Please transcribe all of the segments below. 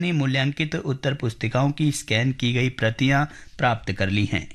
ने मूल्यांकित उत्तर पुस्तिकाओं की स्कैन की गई प्रतियां प्राप्त कर ली हैं।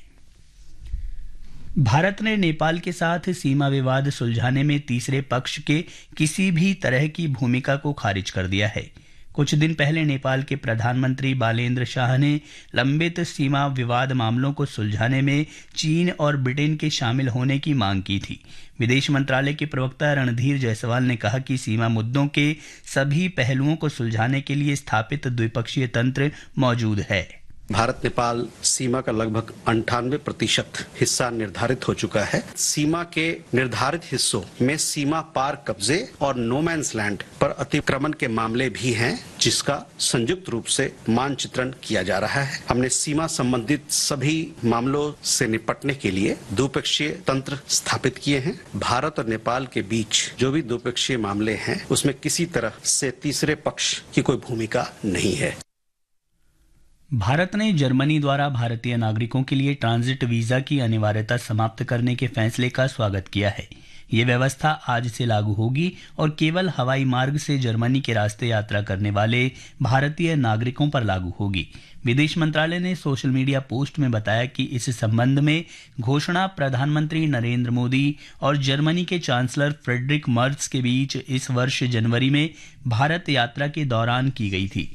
भारत ने नेपाल के साथ सीमा विवाद सुलझाने में तीसरे पक्ष के किसी भी तरह की भूमिका को खारिज कर दिया है। कुछ दिन पहले नेपाल के प्रधानमंत्री बालेन्द्र शाह ने लंबित सीमा विवाद मामलों को सुलझाने में चीन और ब्रिटेन के शामिल होने की मांग की थी। विदेश मंत्रालय के प्रवक्ता रणधीर जायसवाल ने कहा कि सीमा मुद्दों के सभी पहलुओं को सुलझाने के लिए स्थापित द्विपक्षीय तंत्र मौजूद है। भारत नेपाल सीमा का लगभग 98% हिस्सा निर्धारित हो चुका है। सीमा के निर्धारित हिस्सों में सीमा पार कब्जे और नो मैंस लैंड पर अतिक्रमण के मामले भी हैं, जिसका संयुक्त रूप से मानचित्रण किया जा रहा है। हमने सीमा संबंधित सभी मामलों से निपटने के लिए द्विपक्षीय तंत्र स्थापित किए हैं। भारत और नेपाल के बीच जो भी द्विपक्षीय मामले हैं, उसमें किसी तरह से तीसरे पक्ष की कोई भूमिका नहीं है। भारत ने जर्मनी द्वारा भारतीय नागरिकों के लिए ट्रांजिट वीजा की अनिवार्यता समाप्त करने के फैसले का स्वागत किया है। ये व्यवस्था आज से लागू होगी और केवल हवाई मार्ग से जर्मनी के रास्ते यात्रा करने वाले भारतीय नागरिकों पर लागू होगी। विदेश मंत्रालय ने सोशल मीडिया पोस्ट में बताया कि इस संबंध में घोषणा प्रधानमंत्री नरेंद्र मोदी और जर्मनी के चांसलर फ्रेडरिक मर्ज के बीच इस वर्ष जनवरी में भारत यात्रा के दौरान की गई थी।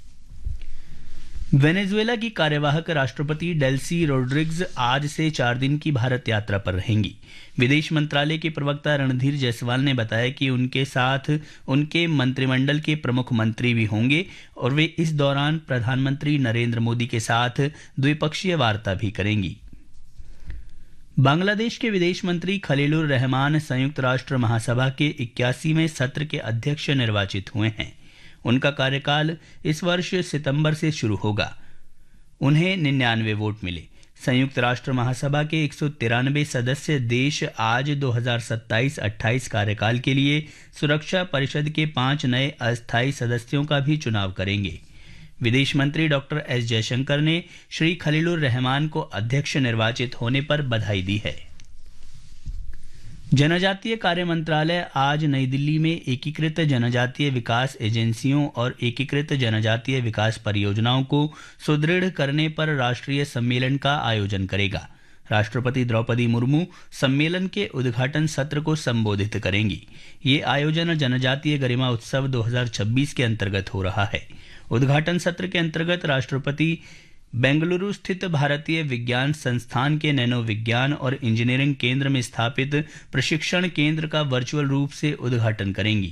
वेनेजुएला की कार्यवाहक राष्ट्रपति डेल्सी रोड्रिग्स आज से 4 दिन की भारत यात्रा पर रहेंगी। विदेश मंत्रालय के प्रवक्ता रणधीर जायसवाल ने बताया कि उनके साथ उनके मंत्रिमंडल के प्रमुख मंत्री भी होंगे और वे इस दौरान प्रधानमंत्री नरेंद्र मोदी के साथ द्विपक्षीय वार्ता भी करेंगी। बांग्लादेश के विदेश मंत्री खलीलुर रहमान संयुक्त राष्ट्र महासभा के 81वें सत्र के अध्यक्ष निर्वाचित हुए हैं। उनका कार्यकाल इस वर्ष सितंबर से शुरू होगा। उन्हें 99 वोट मिले। संयुक्त राष्ट्र महासभा के 193 सदस्य देश आज 2027-28 कार्यकाल के लिए सुरक्षा परिषद के 5 नए अस्थायी सदस्यों का भी चुनाव करेंगे। विदेश मंत्री डॉक्टर एस जयशंकर ने श्री खलीलुर रहमान को अध्यक्ष निर्वाचित होने पर बधाई दी है। जनजातीय कार्य मंत्रालय आज नई दिल्ली में एकीकृत जनजातीय विकास एजेंसियों और एकीकृत जनजातीय विकास परियोजनाओं को सुदृढ़ करने पर राष्ट्रीय सम्मेलन का आयोजन करेगा। राष्ट्रपति द्रौपदी मुर्मू सम्मेलन के उद्घाटन सत्र को संबोधित करेंगी। ये आयोजन जनजातीय गरिमा उत्सव 2026 के अंतर्गत हो रहा है। उद्घाटन सत्र के अंतर्गत राष्ट्रपति बेंगलुरु स्थित भारतीय विज्ञान संस्थान के नैनो विज्ञान और इंजीनियरिंग केंद्र में स्थापित प्रशिक्षण केंद्र का वर्चुअल रूप से उद्घाटन करेंगी।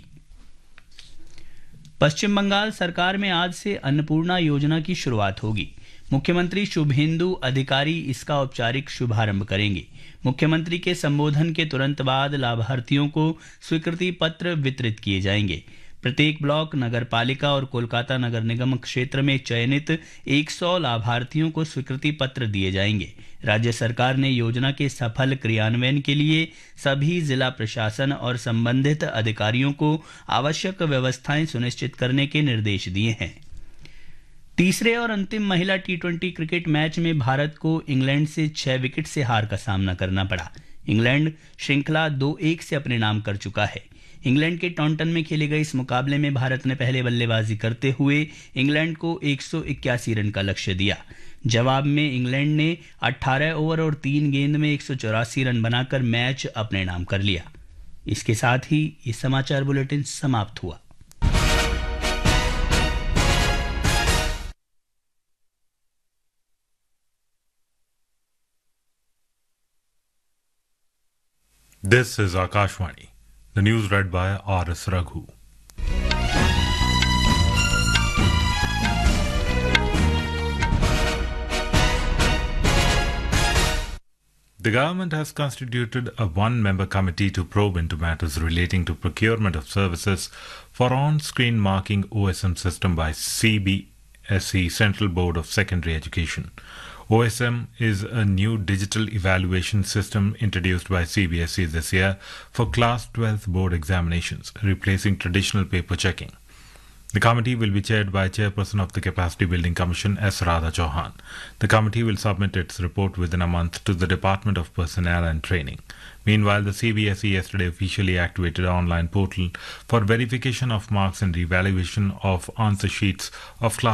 पश्चिम बंगाल सरकार में आज से अन्नपूर्णा योजना की शुरुआत होगी। मुख्यमंत्री शुभेंदु अधिकारी इसका औपचारिक शुभारंभ करेंगे। मुख्यमंत्री के संबोधन के तुरंत बाद लाभार्थियों को स्वीकृति पत्र वितरित किए जाएंगे। प्रत्येक ब्लॉक, नगर पालिका और कोलकाता नगर निगम क्षेत्र में चयनित 100 लाभार्थियों को स्वीकृति पत्र दिए जाएंगे। राज्य सरकार ने योजना के सफल क्रियान्वयन के लिए सभी जिला प्रशासन और संबंधित अधिकारियों को आवश्यक व्यवस्थाएं सुनिश्चित करने के निर्देश दिए हैं। तीसरे और अंतिम महिला T20 क्रिकेट मैच में भारत को इंग्लैंड से 6 विकेट से हार का सामना करना पड़ा। इंग्लैंड श्रृंखला 2-1 से अपने नाम कर चुका है। इंग्लैंड के टॉन्टन में खेले गए इस मुकाबले में भारत ने पहले बल्लेबाजी करते हुए इंग्लैंड को 181 रन का लक्ष्य दिया। जवाब में इंग्लैंड ने 18 ओवर और 3 गेंद में 184 रन बनाकर मैच अपने नाम कर लिया। इसके साथ ही ये समाचार बुलेटिन समाप्त हुआ। This is Akashvani. The news read by R.S. Raghu. The government has constituted a one-member committee to probe into matters relating to procurement of services for on-screen marking OSM system by CBSE Central Board of Secondary Education. OSM is a new digital evaluation system introduced by CBSE this year for Class 12th board examinations, replacing traditional paper checking. The committee will be chaired by Chairperson of the Capacity Building Commission, S. Radha Chauhan. The committee will submit its report within a month to the Department of Personnel and Training. Meanwhile, the CBSE yesterday officially activated an online portal for verification of marks and evaluation of answer sheets of class